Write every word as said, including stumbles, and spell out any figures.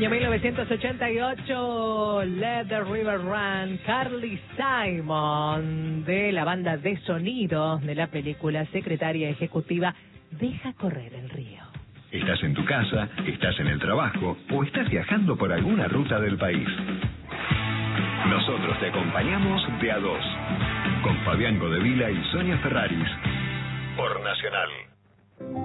Año mil novecientos ochenta y ocho, Let the River Run, Carly Simon, de la banda de sonido de la película Secretaria Ejecutiva, Deja correr el río. Estás en tu casa, estás en el trabajo o estás viajando por alguna ruta del país. Nosotros te acompañamos de a dos, con Fabián Godevila y Sonia Ferraris, por Nacional.